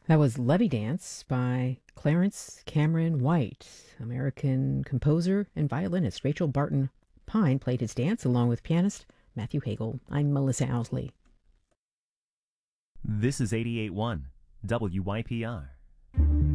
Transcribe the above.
That was Levy Dance by Clarence Cameron White. American composer and violinist Rachel Barton Pine played his dance along with pianist Matthew Hagel. I'm Melissa Owsley. This is 88.1 WYPR.